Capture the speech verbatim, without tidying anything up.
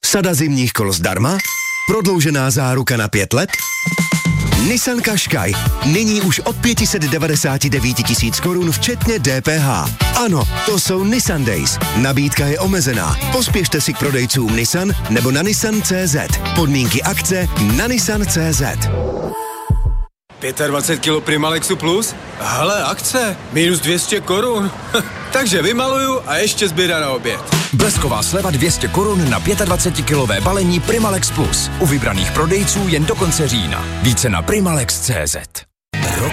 Sada zimních kol zdarma? Prodloužená záruka na pět let? Nissan Qashqai. Nyní už od pět set devadesát devět tisíc korun včetně D P H. Ano, to jsou Nissan Days. Nabídka je omezená. Pospěšte si k prodejcům Nissan nebo na nissan tečka cé zet. Podmínky akce na nissan tečka cé zet. dvacet pět kilo Primalexu Plus? Hele, akce. Minus dvě stě korun. Takže vymaluju a ještě zběra na oběd. Blesková sleva dvě stě korun na dvacet pět kilové balení Primalex Plus. U vybraných prodejců jen do konce října. Více na primalex tečka cé zet.